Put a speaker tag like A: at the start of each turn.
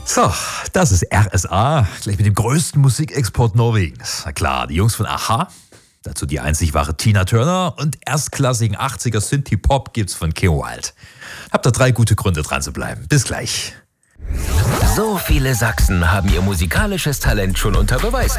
A: So, das ist RSA, gleich mit dem größten Musikexport Norwegens. Na klar, die Jungs von Aha, dazu die einzig wahre Tina Turner und erstklassigen 80er Synthie-Pop gibt's von Kim Wilde. Habt da 3 gute Gründe dran zu bleiben. Bis gleich.
B: So viele Sachsen haben ihr musikalisches Talent schon unter Beweis